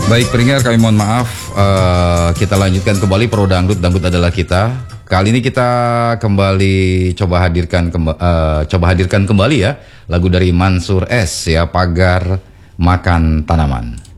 Baik pendengar, kami mohon maaf. Kita lanjutkan kembali Pro Dangdut, Dangdut adalah kita. Kali ini kita kembali coba hadirkan kembali ya lagu dari Mansyur S ya, Pagar Makan Tanaman.